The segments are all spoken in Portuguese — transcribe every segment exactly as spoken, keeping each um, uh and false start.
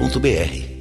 ponto b r.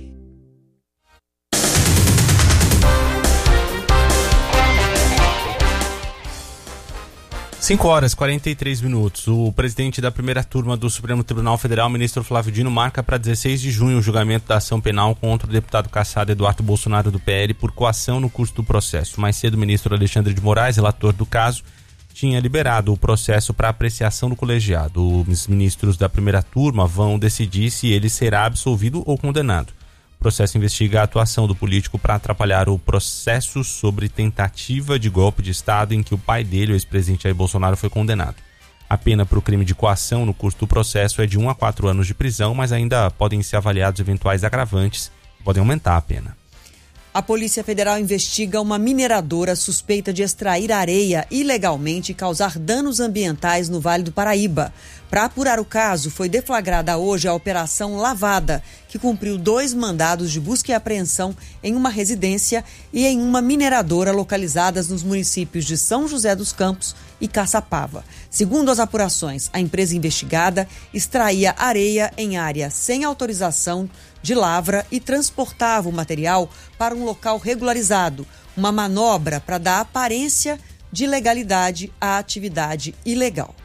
cinco horas e quarenta e três minutos. O presidente da primeira turma do Supremo Tribunal Federal, ministro Flávio Dino, marca para dezesseis de junho o julgamento da ação penal contra o deputado cassado Eduardo Bolsonaro do P L por coação no curso do processo. Mais cedo, o ministro Alexandre de Moraes, relator do caso, tinha liberado o processo para apreciação do colegiado. Os ministros da primeira turma vão decidir se ele será absolvido ou condenado. O processo investiga a atuação do político para atrapalhar o processo sobre tentativa de golpe de Estado em que o pai dele, o ex-presidente Jair Bolsonaro, foi condenado. A pena para o crime de coação no curso do processo é de um a quatro anos de prisão, mas ainda podem ser avaliados eventuais agravantes que podem aumentar a pena. A Polícia Federal investiga uma mineradora suspeita de extrair areia ilegalmente e causar danos ambientais no Vale do Paraíba. Para apurar o caso, foi deflagrada hoje a Operação Lavada, que cumpriu dois mandados de busca e apreensão em uma residência e em uma mineradora localizadas nos municípios de São José dos Campos e Caçapava. Segundo as apurações, a empresa investigada extraía areia em área sem autorização de lavra e transportava o material para um local regularizado, uma manobra para dar aparência de legalidade à atividade ilegal.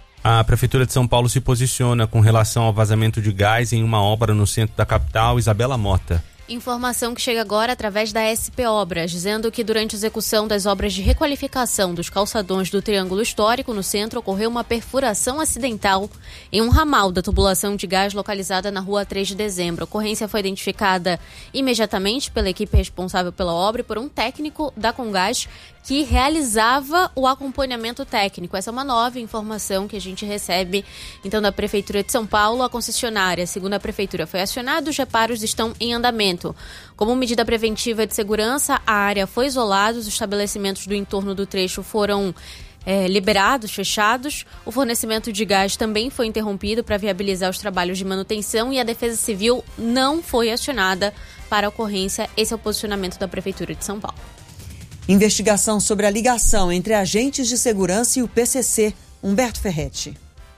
A Prefeitura de São Paulo se posiciona com relação ao vazamento de gás em uma obra no centro da capital. Isabela Mota. Informação que chega agora através da S P Obras, dizendo que durante a execução das obras de requalificação dos calçadões do Triângulo Histórico, no centro, ocorreu uma perfuração acidental em um ramal da tubulação de gás localizada na rua três de dezembro. A ocorrência foi identificada imediatamente pela equipe responsável pela obra e por um técnico da Comgás que realizava o acompanhamento técnico. Essa é uma nova informação que a gente recebe, então, da Prefeitura de São Paulo. A concessionária, segundo a Prefeitura, foi acionada, os reparos estão em andamento. Como medida preventiva de segurança, a área foi isolada, os estabelecimentos do entorno do trecho foram é, liberados, fechados. O fornecimento de gás também foi interrompido para viabilizar os trabalhos de manutenção e a Defesa Civil não foi acionada para a ocorrência. Esse é o posicionamento da Prefeitura de São Paulo. Investigação sobre a ligação entre agentes de segurança e o P C C. Humberto Ferretti.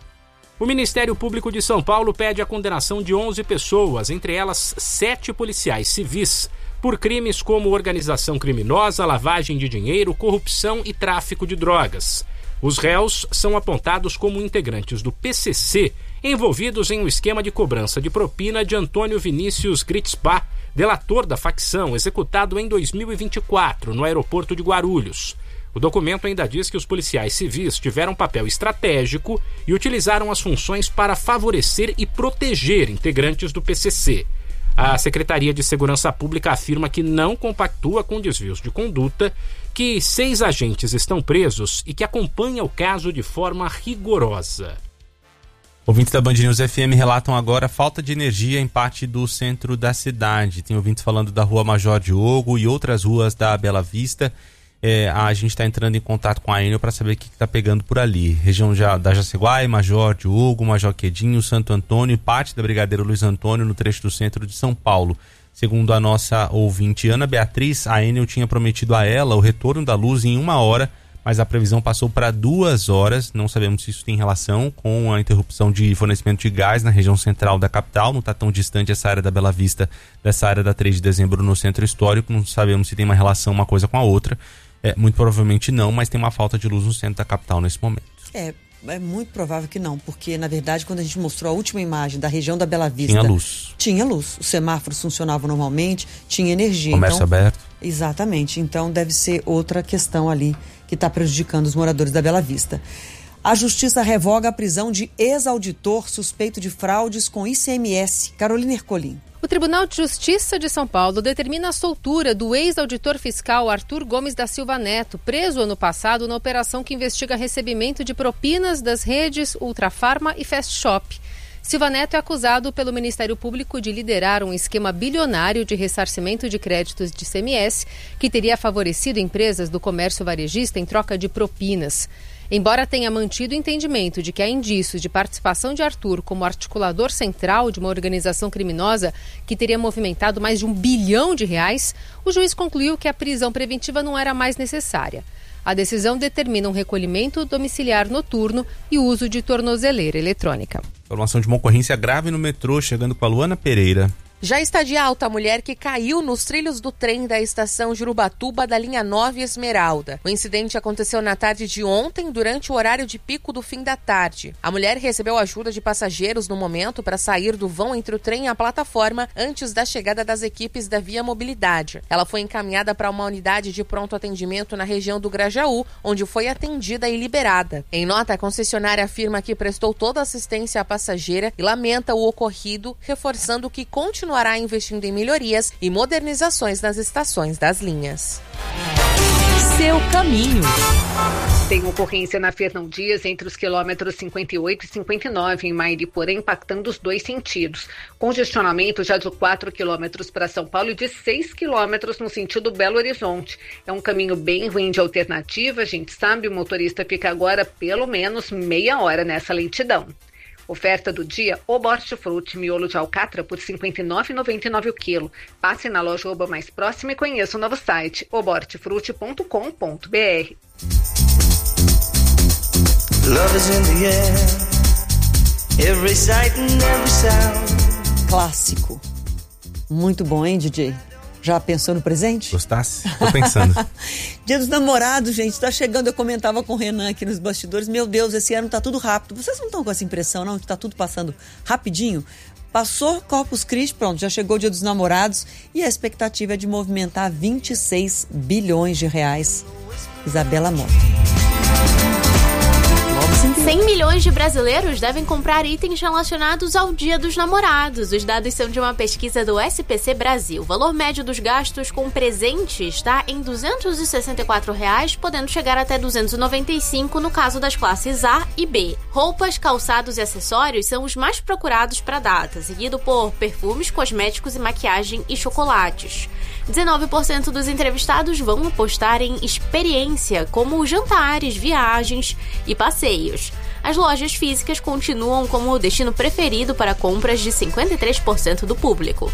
O Ministério Público de São Paulo pede a condenação de onze pessoas, entre elas sete policiais civis, por crimes como organização criminosa, lavagem de dinheiro, corrupção e tráfico de drogas. Os réus são apontados como integrantes do P C C, envolvidos em um esquema de cobrança de propina de Antônio Vinícius Gritspa, delator da facção, executado em dois mil e vinte e quatro, no aeroporto de Guarulhos. O documento ainda diz que os policiais civis tiveram papel estratégico e utilizaram as funções para favorecer e proteger integrantes do P C C. A Secretaria de Segurança Pública afirma que não compactua com desvios de conduta, que seis agentes estão presos e que acompanha o caso de forma rigorosa. Ouvintes da Band News F M relatam agora falta de energia em parte do centro da cidade. Tem ouvintes falando da Rua Major Diogo e outras ruas da Bela Vista. É, a gente está entrando em contato com a Enel para saber o que está pegando por ali. Região já, da Jaceguai, Major Diogo, Major Quedinho, Santo Antônio e parte da Brigadeiro Luiz Antônio no trecho do centro de São Paulo. Segundo a nossa ouvinte Ana Beatriz, a Enel tinha prometido a ela o retorno da luz em uma hora, mas a previsão passou para duas horas. Não sabemos se isso tem relação com a interrupção de fornecimento de gás na região central da capital. Não está tão distante essa área da Bela Vista dessa área da três de dezembro no centro histórico. Não sabemos se tem uma relação uma coisa com a outra. É, muito provavelmente não, mas tem uma falta de luz no centro da capital nesse momento. É, é muito provável que não, porque na verdade quando a gente mostrou a última imagem da região da Bela Vista... Tinha luz. Tinha luz, os semáforos funcionavam normalmente, tinha energia. Comércio então, aberto. Exatamente, então deve ser outra questão ali que está prejudicando os moradores da Bela Vista. A Justiça revoga a prisão de ex-auditor suspeito de fraudes com I C M S. Carolina Ercolim. O Tribunal de Justiça de São Paulo determina a soltura do ex-auditor fiscal Arthur Gomes da Silva Neto, preso ano passado na operação que investiga recebimento de propinas das redes Ultrafarma e Fast Shop. Silva Neto é acusado pelo Ministério Público de liderar um esquema bilionário de ressarcimento de créditos de I C M S que teria favorecido empresas do comércio varejista em troca de propinas. Embora tenha mantido o entendimento de que há indícios de participação de Arthur como articulador central de uma organização criminosa que teria movimentado mais de um bilhão de reais, o juiz concluiu que a prisão preventiva não era mais necessária. A decisão determina um recolhimento domiciliar noturno e o uso de tornozeleira eletrônica. Informação de uma ocorrência grave no metrô, chegando com a Luana Pereira. Já está de alta a mulher que caiu nos trilhos do trem da estação Jurubatuba da linha nove Esmeralda. O incidente aconteceu na tarde de ontem, durante o horário de pico do fim da tarde. A mulher recebeu ajuda de passageiros no momento para sair do vão entre o trem e a plataforma antes da chegada das equipes da Via Mobilidade. Ela foi encaminhada para uma unidade de pronto atendimento na região do Grajaú, onde foi atendida e liberada. Em nota, a concessionária afirma que prestou toda a assistência à passageira e lamenta o ocorrido, reforçando que continua continuará investindo em melhorias e modernizações nas estações das linhas. Seu caminho. Tem ocorrência na Fernão Dias entre os quilômetros cinquenta e oito e cinquenta e nove em Mairiporã, impactando os dois sentidos. Congestionamento já de quatro quilômetros para São Paulo e de seis quilômetros no sentido Belo Horizonte. É um caminho bem ruim de alternativa, a gente sabe, o motorista fica agora pelo menos meia hora nessa lentidão. Oferta do dia, Oba Hortifruti, miolo de alcatra por cinquenta e nove reais e noventa e nove centavos o quilo. Passe na loja Oba mais próxima e conheça o novo site, oba hortifruti ponto com ponto b r. Clássico. Muito bom, hein, D J? Já pensou no presente? Gostasse? Tô pensando. Dia dos Namorados, gente, tá chegando. Eu comentava com o Renan aqui nos bastidores. Meu Deus, esse ano tá tudo rápido. Vocês não estão com essa impressão, não? Que tá tudo passando rapidinho? Passou Corpus Christi, pronto, já chegou o Dia dos Namorados. E a expectativa é de movimentar vinte e seis bilhões de reais. Isabela Mota. cem milhões de brasileiros devem comprar itens relacionados ao Dia dos Namorados. Os dados são de uma pesquisa do S P C Brasil. O valor médio dos gastos com presente está em duzentos e sessenta e quatro reais, podendo chegar até duzentos e noventa e cinco no caso das classes A e B. Roupas, calçados e acessórios são os mais procurados para a data, seguido por perfumes, cosméticos e maquiagem e chocolates. dezenove por cento dos entrevistados vão apostar em experiência, como jantares, viagens e passeios. As lojas físicas continuam como o destino preferido para compras de cinquenta e três por cento do público.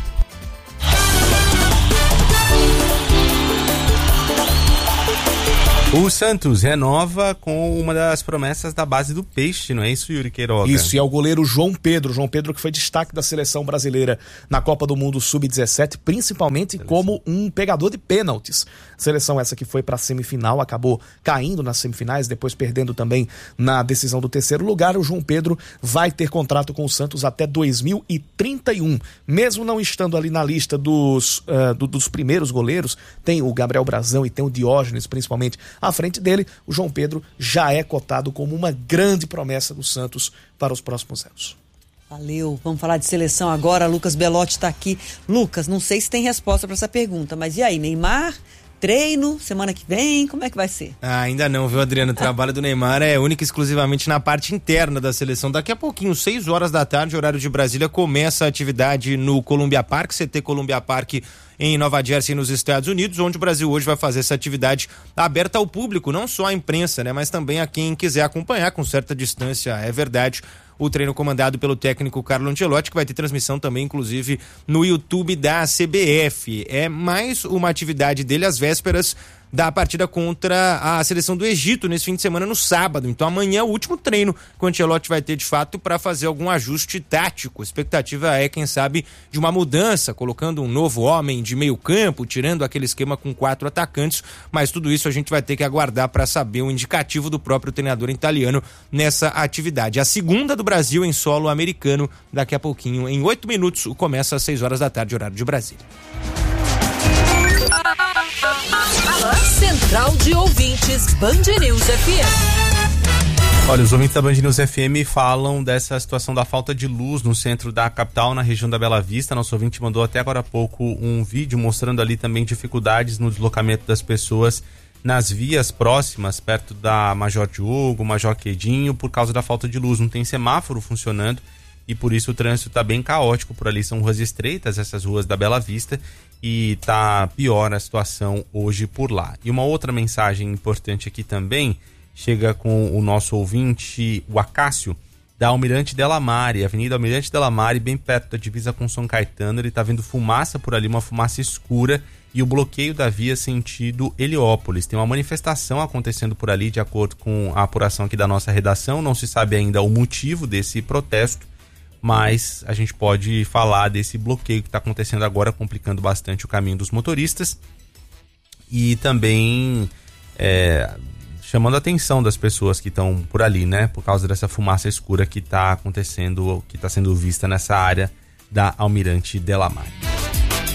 O Santos renova com uma das promessas da base do Peixe, não é isso, Yuri Queiroga? Isso, e é o goleiro João Pedro. João Pedro que foi destaque da seleção brasileira na Copa do Mundo sub dezessete, principalmente como um pegador de pênaltis. Seleção essa que foi para a semifinal, acabou caindo nas semifinais, depois perdendo também na decisão do terceiro lugar. O João Pedro vai ter contrato com o Santos até dois mil e trinta e um. Mesmo não estando ali na lista dos, uh, do, dos primeiros goleiros, tem o Gabriel Brazão e tem o Diógenes, principalmente, à frente dele. O João Pedro já é cotado como uma grande promessa do Santos para os próximos anos. Valeu, vamos falar de seleção agora. Lucas Belotti está aqui. Lucas, não sei se tem resposta para essa pergunta, mas e aí, Neymar? Treino, semana que vem, como é que vai ser? Ah, ainda não, viu, Adriano? O trabalho do Neymar é único e exclusivamente na parte interna da seleção. Daqui a pouquinho, seis horas da tarde, horário de Brasília, começa a atividade no Columbia Park, C T Columbia Park, em Nova Jersey, nos Estados Unidos, onde o Brasil hoje vai fazer essa atividade aberta ao público, não só à imprensa, né, mas também a quem quiser acompanhar com certa distância, é verdade. O treino comandado pelo técnico Carlo Ancelotti, que vai ter transmissão também, inclusive, no YouTube da C B F. É mais uma atividade dele às vésperas da partida contra a seleção do Egito nesse fim de semana, no sábado. Então amanhã é o último treino que o Ancelotti vai ter de fato para fazer algum ajuste tático. A expectativa é, quem sabe, de uma mudança, colocando um novo homem de meio campo, tirando aquele esquema com quatro atacantes, mas tudo isso a gente vai ter que aguardar para saber o indicativo do próprio treinador italiano nessa atividade. A segunda do Brasil em solo americano, daqui a pouquinho, em oito minutos, começa às seis horas da tarde, horário de Brasília. Central de Ouvintes, Band News F M. Olha, os ouvintes da Band News F M falam dessa situação da falta de luz no centro da capital, na região da Bela Vista. Nosso ouvinte mandou até agora há pouco um vídeo mostrando ali também dificuldades no deslocamento das pessoas nas vias próximas, perto da Major Diogo, Major Quedinho, por causa da falta de luz. Não tem semáforo funcionando e por isso o trânsito está bem caótico por ali. São ruas estreitas, essas ruas da Bela Vista, e tá pior a situação hoje por lá. E uma outra mensagem importante aqui também chega com o nosso ouvinte, o Acácio, da Almirante Delamare, Avenida Almirante Delamare, bem perto da divisa com São Caetano. Ele tá vendo fumaça por ali, uma fumaça escura, e o bloqueio da via sentido Heliópolis. Tem uma manifestação acontecendo por ali, de acordo com a apuração aqui da nossa redação. Não se sabe ainda o motivo desse protesto, mas a gente pode falar desse bloqueio que está acontecendo agora, complicando bastante o caminho dos motoristas e também é, chamando a atenção das pessoas que estão por ali, né? Por causa dessa fumaça escura que está acontecendo, que está sendo vista nessa área da Almirante Delamare.